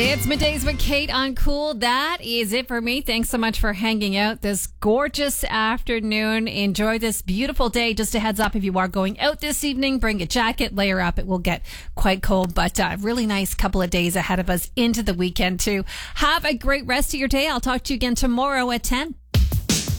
It's Middays with Kate on Cool. That is it for me. Thanks so much for hanging out this gorgeous afternoon. Enjoy this beautiful day. Just a heads up, if you are going out this evening, bring a jacket, layer up. It will get quite cold, but really nice couple of days ahead of us into the weekend too. Have a great rest of your day. I'll talk to you again tomorrow at 10.